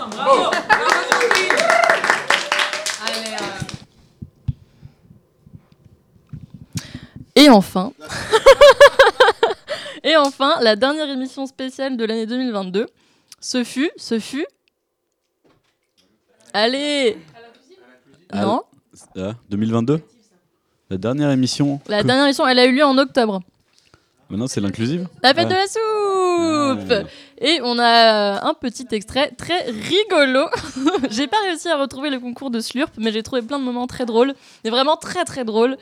Bravo. Allez, Et enfin, la dernière émission spéciale de l'année 2022, ce fut... Allez. Non. 2022 La dernière émission. La dernière émission, elle a eu lieu en octobre. Maintenant, c'est l'inclusive. La fête de la soupe. Et on a un petit extrait très rigolo. J'ai pas réussi à retrouver le concours de Slurp, mais j'ai trouvé plein de moments très drôles. Mais vraiment très très drôles.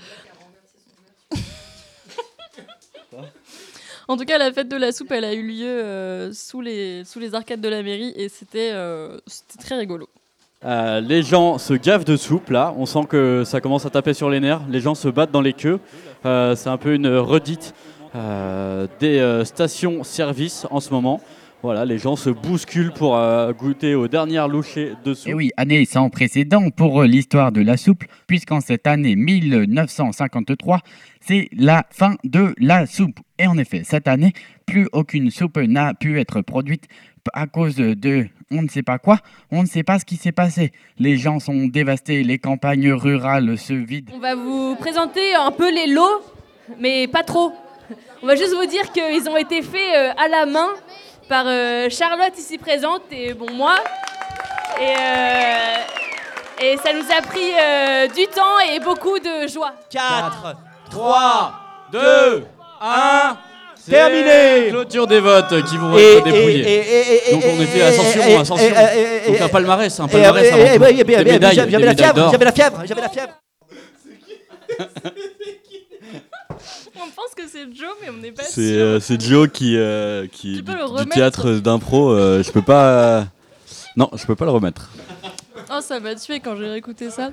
En tout cas, la fête de la soupe, elle a eu lieu sous les arcades de la mairie et c'était très rigolo. Les gens se gavent de soupe là, on sent que ça commence à taper sur les nerfs, les gens se battent dans les queues, c'est un peu une redite des stations-service en ce moment. Voilà, les gens se bousculent pour goûter aux dernières louchées de soupe. Et oui, année sans précédent pour l'histoire de la soupe, puisqu'en cette année 1953, c'est la fin de la soupe. Et en effet, cette année, plus aucune soupe n'a pu être produite à cause de on ne sait pas quoi, on ne sait pas ce qui s'est passé. Les gens sont dévastés, les campagnes rurales se vident. On va vous présenter un peu les lots, mais pas trop. On va juste vous dire qu'ils ont été faits à la main par Charlotte ici présente et bon moi. Et ça nous a pris du temps et beaucoup de joie. 4, 3, 2, 1... Terminé. Clôture des votes qui vont être dépouillés. Donc on était ascension. Donc un palmarès avant tout. Des médailles, d'or. J'avais la fièvre. On pense que c'est Joe, mais on n'est pas sûr. C'est Joe qui du théâtre d'impro. Je peux pas. Non, je peux pas le remettre. Oh, ça m'a tué quand j'ai réécouté ça.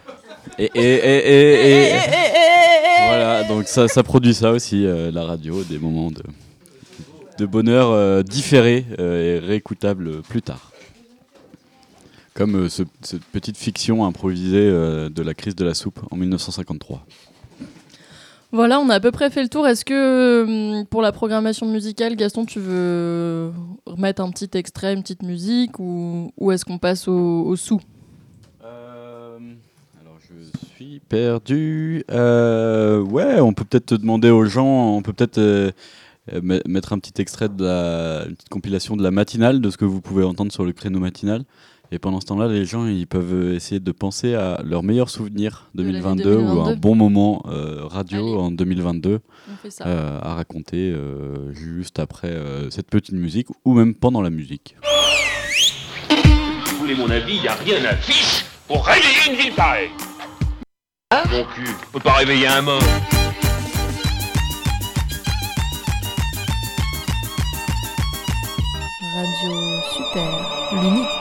Et voilà, donc ça produit ça aussi, la radio, des moments de bonheur différés et réécoutables plus tard. Comme cette petite fiction improvisée de la crise de la soupe en 1953. Voilà, on a à peu près fait le tour. Est-ce que pour la programmation musicale, Gaston, tu veux remettre un petit extrait, une petite musique ou est-ce qu'on passe au sous ? Alors je suis perdu. Ouais, on peut peut-être demander aux gens, on peut peut-être mettre un petit extrait une petite compilation de la matinale, de ce que vous pouvez entendre sur le créneau matinal. Et pendant ce temps-là, les gens ils peuvent essayer de penser à leurs meilleurs souvenirs 2022 ou un bon moment radio en 2022 à raconter juste après cette petite musique ou même pendant la musique. Si vous voulez mon avis, il n'y a rien à fiche pour réveiller une ville pareille. Hein ? Mon cul, on peut pas réveiller un mort. Radio Super, l'unique.